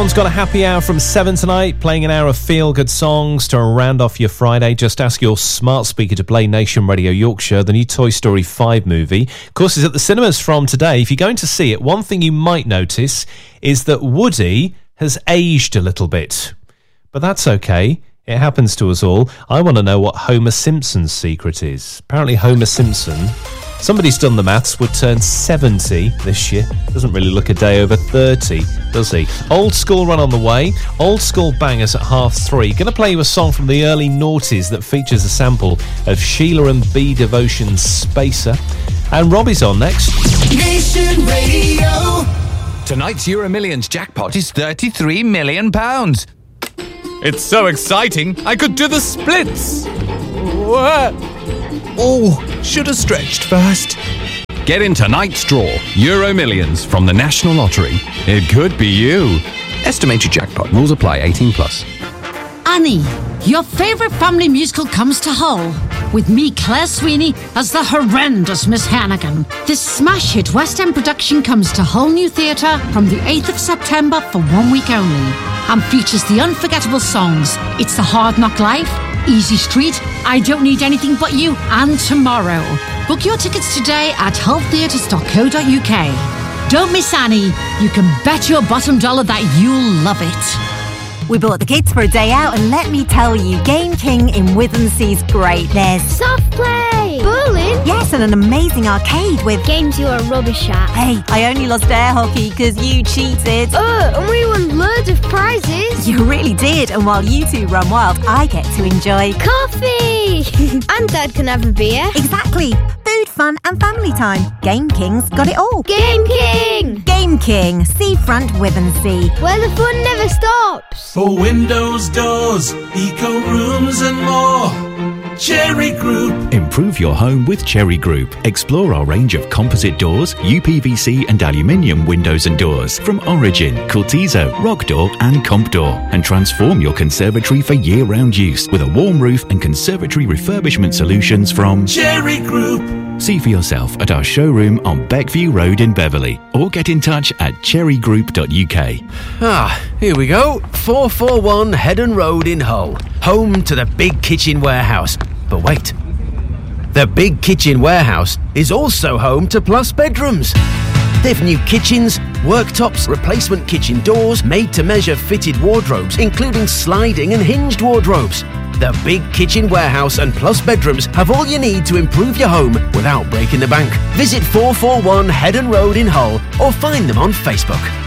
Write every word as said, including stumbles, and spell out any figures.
John's got a happy hour from seven tonight, playing an hour of feel-good songs to round off your Friday. Just ask your smart speaker to play Nation Radio Yorkshire, the new Toy Story five movie. Of course, it's at the cinemas from today. If you're going to see it, one thing you might notice is that Woody has aged a little bit. But that's okay. It happens to us all. I want to know what Homer Simpson's secret is. Apparently Homer Simpson, somebody's done the maths, would turn seventy this year. Doesn't really look a day over thirty, does he? Old School Run on the way. Old School Bangers at half three. Going to play you a song from the early noughties that features a sample of Sheila and B Devotion's Spacer. And Robbie's on next. Nation Radio. Tonight's Euro Millions jackpot is thirty-three million pounds. It's so exciting, I could do the splits. What? Oh, should have stretched first. Get in tonight's draw, Euro Millions from the National Lottery. It could be you. Estimated jackpot. Rules apply. eighteen plus. Annie, your favourite family musical comes to Hull, with me, Claire Sweeney, as the horrendous Miss Hannigan. This smash hit West End production comes to Hull New Theatre from the eighth of September for one week only, and features the unforgettable songs It's the Hard Knock Life, Easy Street, I Don't Need Anything But You, and Tomorrow. Book your tickets today at hull theatres dot co dot uk. Don't miss Annie. You can bet your bottom dollar that you'll love it. We brought the kids for a day out, and let me tell you, Game King in Withensea's great. There's soft play, bowling, yes, and an amazing arcade with games you are rubbish at. Hey, I only lost air hockey because you cheated. Oh, and we won loads of prizes. You really did, and while you two run wild, I get to enjoy coffee. And Dad can have a beer. Exactly. Food, fun, and family time. Game King's got it all. Game King. Game King, Seafront Withensea, where the fun never stops. For windows, doors, eco rooms and more, Cherry Group. Improve your home with Cherry Group. Explore our range of composite doors, U P V C and aluminium windows and doors from Origin, Cortizo, Rock Door and Comp Door, and transform your conservatory for year-round use with a warm roof and conservatory refurbishment solutions from Cherry Group. See for yourself at our showroom on Beckview Road in Beverley, or get in touch at cherry group dot u k. Ah, here we go. four forty-one Headon Road in Hull, home to the Big Kitchen Warehouse. But wait, the Big Kitchen Warehouse is also home to Plus Bedrooms. They've new kitchens, worktops, replacement kitchen doors, made-to-measure fitted wardrobes, including sliding and hinged wardrobes. The Big Kitchen Warehouse and Plus Bedrooms have all you need to improve your home without breaking the bank. Visit four forty-one Headon Road in Hull or find them on Facebook.